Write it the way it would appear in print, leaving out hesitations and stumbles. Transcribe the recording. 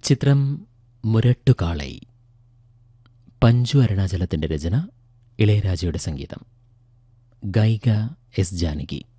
ചിത്രം മുരട്ടുകാളൈ. പഞ്ചു അരുണാചലത്തിൻ്റെ രചന, ഇളയരാജയുടെ സംഗീതം. ഗായിക എസ് ജാനകി.